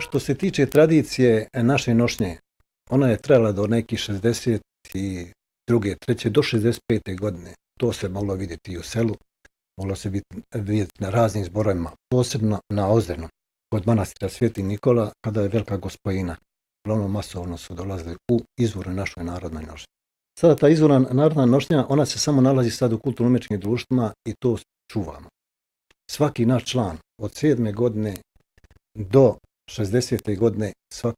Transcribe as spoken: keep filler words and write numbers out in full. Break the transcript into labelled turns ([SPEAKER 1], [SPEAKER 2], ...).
[SPEAKER 1] što se tiče tradicije naše nošnje, ona je trajala do nekih šezdeset druge, treće do šezdeset pete godine. To se moglo vidjeti i u selu, moglo se vidjeti na raznim zborovima, posebno na Ozrenu, kod manastira Sveti Nikola, kada je velika gospojina. Uglavnom masovno su dolazili u izvoru našoj narodnoj nošnje. Sada ta izvorna narodna nošnja, ona se samo nalazi sad u kulturno-umjetničkim društvima i to čuvamo. Svaki naš član od sedme godine do šezdesete godine, svaki